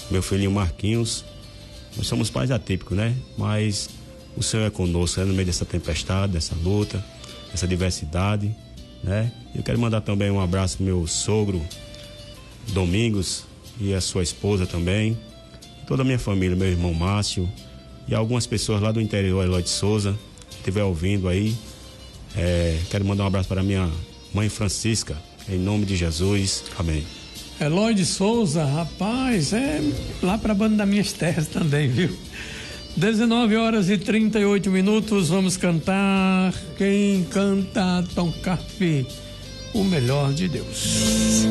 meu filhinho Marquinhos. Nós somos pais atípicos, né? Mas o Senhor é conosco, no meio dessa tempestade, dessa luta, dessa diversidade, né? Eu quero mandar também um abraço pro meu sogro, Domingos, e a sua esposa também, toda a minha família, meu irmão Márcio e algumas pessoas lá do interior, Eloy de Souza, que estiver ouvindo aí. Quero mandar um abraço para minha mãe Francisca, em nome de Jesus, amém. Eloy de Souza, rapaz, é lá para banda das minhas terras também, viu? 19h38, vamos cantar Quem Canta Tom Carpe, o melhor de Deus.